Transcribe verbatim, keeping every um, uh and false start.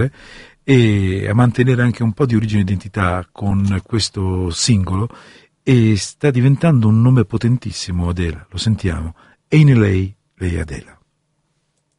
e a mantenere anche un po' di origine e identità con questo singolo, e sta diventando un nome potentissimo. Adele, lo sentiamo. E in lei, lei Adele.